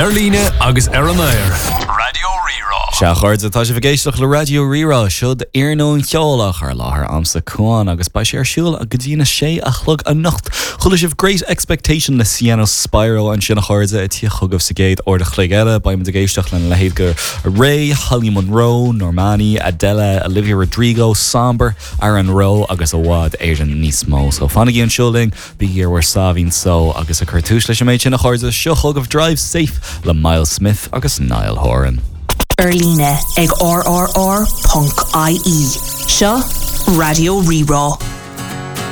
Airlíne agus Airmair. Radio Rerá. Seachard atá sé bhgéisteach le Radio Rerá siúd iarnón cheolach ar láthair amsa cuáin agus ba sé ar siúil a go dtína sé a chlog a nacht. Chula sibh Great Expectation le Sienna Spyro an sinna cháirde a tí chugah sa géad or de chléig eile ba im de géisteach le lehéad gur Ray, Holly Monroe, Normani, Adele, Olivia Rodrigo, Somber, Aaron Rowe agus a bhád éireann níos mó. So fannaí an siúling bí ar war sáhín so agus a chuirtúis leis méid sinna cháirde seo chugah Drive Safe le Miles Smith agus Niall Horan. Airlíne ag RRR.ie. Seo Radio Rerá.